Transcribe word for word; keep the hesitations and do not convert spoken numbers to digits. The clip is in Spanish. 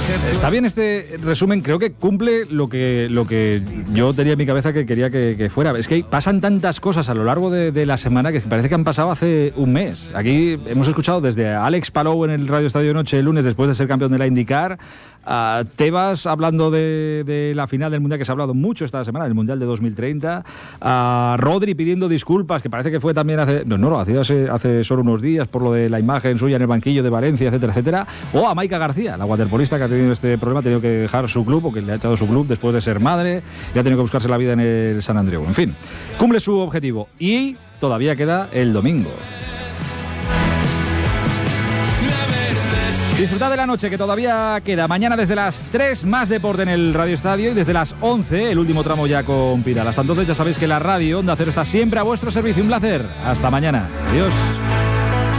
Está bien este resumen, creo que cumple lo que, lo que yo tenía en mi cabeza que quería que, que fuera. Es que pasan tantas cosas a lo largo de, de la semana que parece que han pasado hace un mes. Aquí hemos escuchado desde a Alex Palou en el Radio Estadio Noche el lunes después de ser campeón de la IndyCar, a Tebas hablando de, de la final del Mundial, que se ha hablado mucho esta semana, del Mundial de dos mil treinta, a Rodri pidiendo disculpas, que parece que fue también hace, no, no, lo hacía hace, hace solo unos días por lo de la imagen suya en el banquillo de Valencia, etcétera, etcétera, o a Maika García, la waterpolista que ha tenido este problema, ha tenido que dejar su club, o que le ha echado su club después de ser madre, y ha tenido que buscarse la vida en el San Andreu. En fin, cumple su objetivo y todavía queda el domingo. Disfrutad de la noche que todavía queda. Mañana desde las tres más deporte en el Radio Estadio y desde las once el último tramo ya con Pidal. Hasta entonces ya sabéis que la radio Onda Cero está siempre a vuestro servicio. Un placer. Hasta mañana. Adiós.